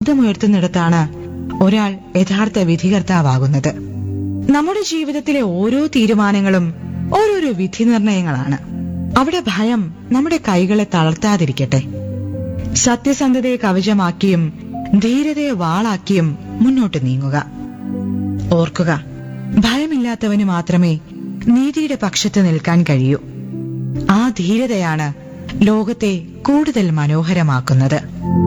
ശബ്ദമുയർത്തുന്നിടത്താണ് ഒരാൾ യഥാർത്ഥ വിധികർത്താവാകുന്നത്. നമ്മുടെ ജീവിതത്തിലെ ഓരോ തീരുമാനങ്ങളും ഓരോരോ വിധി നിർണയങ്ങളാണ്. അവിടെ ഭയം നമ്മുടെ കൈകളെ തളർത്താതിരിക്കട്ടെ. സത്യസന്ധതയെ കവചമാക്കിയും ധീരതയെ വാളാക്കിയും മുന്നോട്ട് നീങ്ങുക. ഓർക്കുക, ഭയമില്ലാത്തവന് മാത്രമേ നീതിയുടെ പക്ഷത്ത് നിൽക്കാൻ കഴിയൂ. ആ ധീരതയാണ് ലോകത്തെ കൂടുതൽ മനോഹരമാക്കുന്നത്.